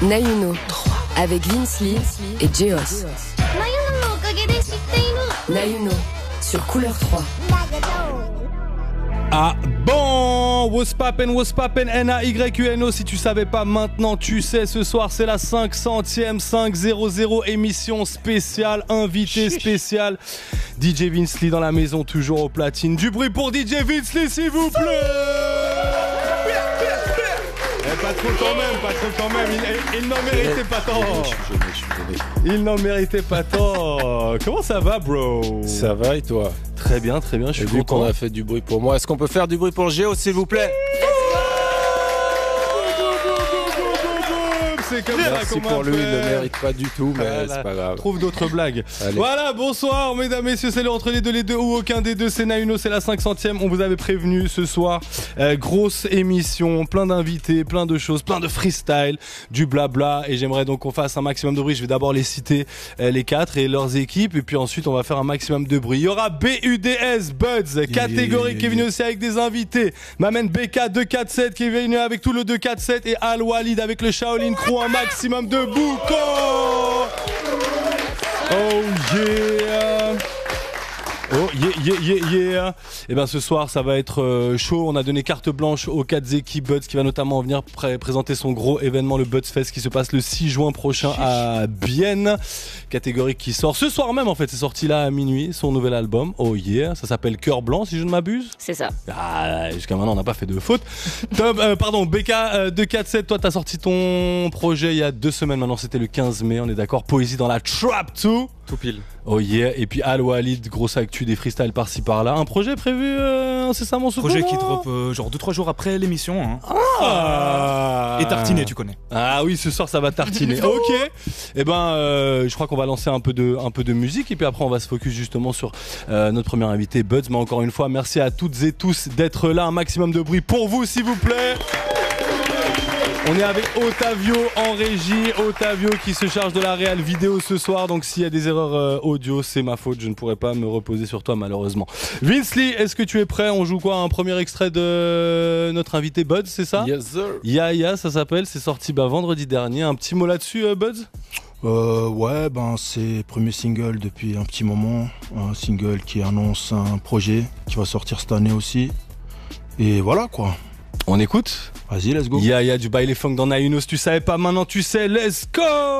Nayuno, avec Vince Lee et Geos. Nayuno, sur Couleur 3. Ah bon, what's poppin', N-A-Y-U-N-O, si tu savais pas maintenant tu sais, ce soir c'est la 500e 500 émission spéciale, invité spécial, DJ Vince Lee dans la maison, toujours au platine, du bruit pour DJ Vince Lee s'il vous plaît. Pas trop quand même, il n'en méritait pas tant. Il n'en méritait pas tant. Comment ça va, bro? Ça va et toi? Très bien, je suis vu content. qu'on a fait du bruit pour moi. Est-ce qu'on peut faire du bruit pour Géo, s'il vous plaît? C'est comme Merci ça pour lui, il ne mérite pas du tout, mais voilà, c'est pas grave. Trouve d'autres blagues. Allez. Voilà, bonsoir mesdames, messieurs, c'est le entre les deux ou aucun des deux, c'est Nayuno, c'est la 500e, on vous avait prévenu ce soir, grosse émission, plein d'invités, plein de choses, plein de freestyle, du blabla, et j'aimerais donc qu'on fasse un maximum de bruit. Je vais d'abord les citer, les quatre et leurs équipes, et puis ensuite on va faire un maximum de bruit. Il y aura BUDS, Buds, Catégorie qui est venu aussi avec des invités, m'amène BK247 qui est venu avec tout le 247 et Al Walid avec le Shaolin Crew, un maximum de boucan. Oh yeah. Oh yeah. Et ben ce soir ça va être chaud. On a donné carte blanche aux 4 équipes Buds qui va notamment venir présenter son gros événement, le Buds Fest, qui se passe le 6 juin prochain à Bienne. Catégorie qui sort ce soir même, en fait, c'est sorti là à minuit, son nouvel album. Oh yeah, ça s'appelle Cœur Blanc si je ne m'abuse. C'est ça. Ah, jusqu'à maintenant on n'a pas fait de faute. Pardon, BK247, toi t'as sorti ton projet il y a 2 semaines maintenant, c'était le 15 mai, on est d'accord. Poésie dans la Trap 2. Tout pile. Oh yeah, et puis Al Walid, grosse actu, des freestyles par-ci par-là. Un projet prévu incessamment sous peu. Projet qui drop genre 2-3 jours après l'émission. Hein. Ah. Et tartiner, tu connais. Ah oui, ce soir ça va tartiner. Ok. Et ben, je crois qu'on va lancer un peu de musique et puis après on va se focus justement sur notre premier invité Buds. Mais encore une fois, merci à toutes et tous d'être là. Un maximum de bruit pour vous, s'il vous plaît. On est avec Otavio en régie, Otavio qui se charge de la réal vidéo ce soir, donc s'il y a des erreurs audio, c'est ma faute, je ne pourrai pas me reposer sur toi malheureusement. Vince Lee, est-ce que tu es prêt? On joue quoi? Un premier extrait de notre invité Buds, c'est ça? Yes sir. Ya, ça s'appelle, c'est sorti vendredi dernier. Un petit mot là-dessus, Buds? Ouais, c'est premier single depuis un petit moment, un single qui annonce un projet qui va sortir cette année aussi, et voilà quoi. On écoute? Vas-y, let's go. Ya, du baile funk dans Nayuno, si tu savais pas, maintenant tu sais, let's go!